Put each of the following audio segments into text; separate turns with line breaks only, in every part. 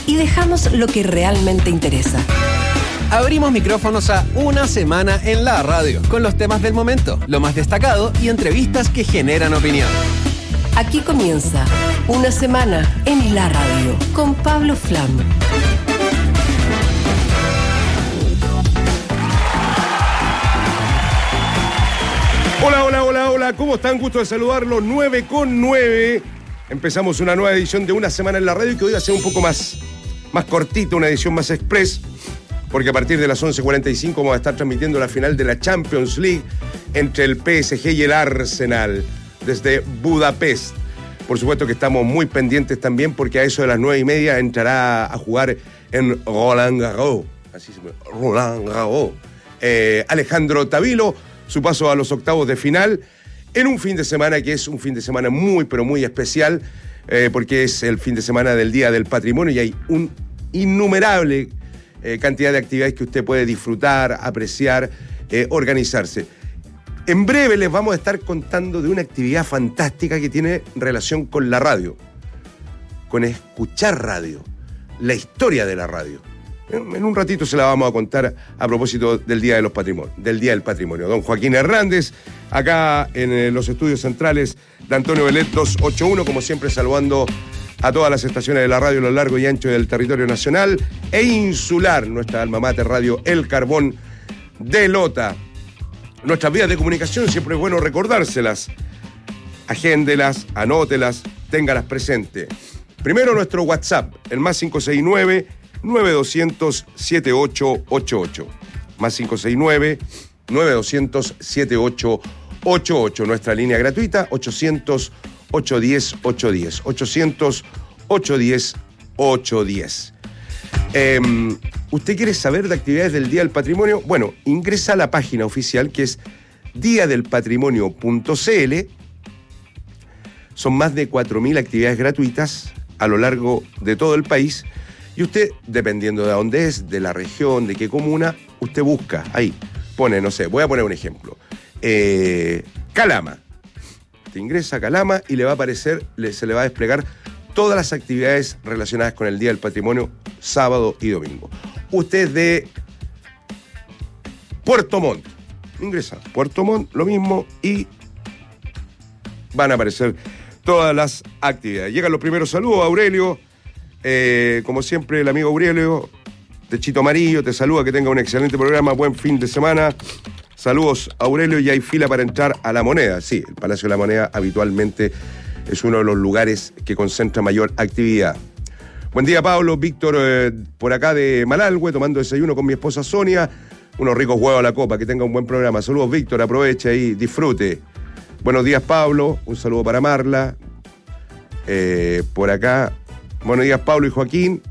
y dejamos lo que realmente interesa.
Abrimos micrófonos a Una Semana en la Radio, con los temas del momento, lo más destacado y entrevistas que generan opinión.
Aquí comienza Una Semana en la Radio, con Pablo Flam.
Hola, ¿cómo están? Gusto de saludarlos, 9:09. Empezamos una nueva edición de Una Semana en la Radio, que hoy va a ser un poco más cortita, una edición más express, porque a partir de las 11:45 vamos a estar transmitiendo la final de la Champions League entre el PSG y el Arsenal, desde Budapest. Por supuesto que estamos muy pendientes también, porque a eso de las 9:30 entrará a jugar en Roland Garros, Alejandro Tavilo, su paso a los octavos de final, en un fin de semana que es un fin de semana muy, pero muy especial, porque es el fin de semana del Día del Patrimonio y hay un innumerable cantidad de actividades que usted puede disfrutar, apreciar, organizarse. En breve les vamos a estar contando de una actividad fantástica que tiene relación con la radio, con escuchar radio, la historia de la radio. En un ratito se la vamos a contar a propósito del Día del Patrimonio. Don Joaquín Hernández, acá en los estudios centrales de Antonio Belet 281, como siempre saludando a todas las estaciones de la radio a lo largo y ancho del territorio nacional e insular, nuestra alma mater radio El Carbón de Lota. Nuestras vías de comunicación siempre es bueno recordárselas. Agéndelas, anótelas, téngalas presentes. Primero nuestro WhatsApp, el más 569-9200-7888. Más 569-9200-7888. Nuestra línea gratuita, 800-810-810. 800-810-810. ¿Usted quiere saber de actividades del Día del Patrimonio? Bueno, ingresa a la página oficial, que es diadelpatrimonio.cl. Son más de 4.000 actividades gratuitas a lo largo de todo el país. Y usted, dependiendo de dónde es, de la región, de qué comuna, usted busca ahí. Pone, no sé, voy a poner un ejemplo. Calama. Te ingresa a Calama y le va a aparecer, se le va a desplegar todas las actividades relacionadas con el Día del Patrimonio, sábado y domingo. Usted es de Puerto Montt. Ingresa a Puerto Montt, lo mismo, y van a aparecer todas las actividades. Llegan los primeros saludos, Aurelio. Como siempre, el amigo Aurelio de Chito Amarillo te saluda, que tenga un excelente programa, buen fin de semana. Saludos, Aurelio, y hay fila para entrar a La Moneda. Sí, el Palacio de la Moneda habitualmente es uno de los lugares que concentra mayor actividad. Buen día, Pablo. Víctor, por acá de Malalhue, tomando desayuno con mi esposa Sonia. Unos ricos huevos a la copa, que tenga un buen programa. Saludos, Víctor, aproveche y disfrute. Buenos días, Pablo. Un saludo para Marla. Por acá, buenos días, Pablo y Joaquín.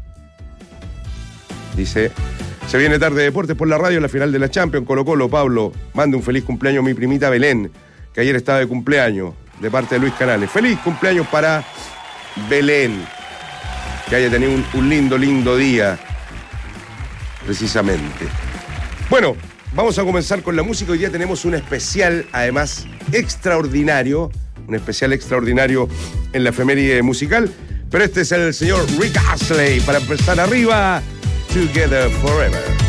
Dice, se viene tarde deportes por la radio en la final de la Champions. Colo-Colo, Pablo, mande un feliz cumpleaños a mi primita Belén, que ayer estaba de cumpleaños, de parte de Luis Canales. Feliz cumpleaños para Belén. Que haya tenido un lindo día, precisamente. Bueno, vamos a comenzar con la música. Hoy día tenemos un especial, además, extraordinario. Un especial extraordinario en la efeméride musical. Pero este es el señor Rick Astley para empezar arriba. Together Forever.